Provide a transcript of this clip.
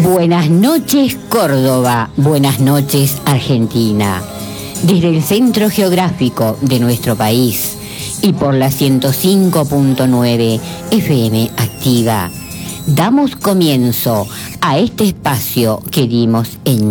Buenas noches Córdoba, buenas noches Argentina. Desde el centro geográfico de nuestro país y por la 105.9 FM Activa, damos comienzo a este espacio que dimos en